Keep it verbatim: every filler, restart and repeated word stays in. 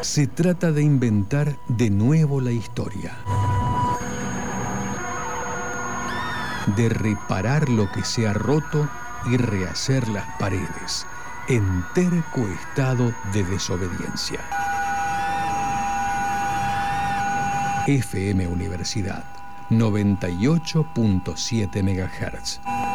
Se trata de inventar de nuevo la historia. De reparar lo que se ha roto y rehacer las paredes en terco estado de desobediencia. F M Universidad noventa y ocho punto siete megahertz.